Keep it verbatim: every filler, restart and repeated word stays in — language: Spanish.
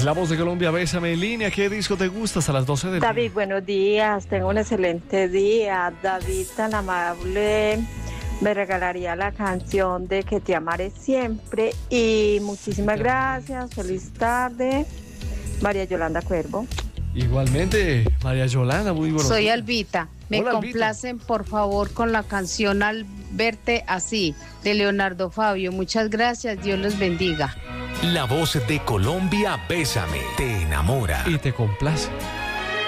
La Voz de Colombia, Bésame en línea. ¿Qué disco te gusta hasta las doce del día? David, buenos días. Tengo un excelente día. David, tan amable, me regalaría la canción de Que te amaré siempre. Y muchísimas gracias. Feliz tarde. María Yolanda Cuervo. Igualmente, María Yolanda, muy buenos Soy días. Albita. Me Hola, Albita. complacen, por favor, con la canción Al verte así, de Leonardo Fabio. Muchas gracias, Dios los bendiga. La Voz de Colombia, Bésame, te enamora. Y te complace.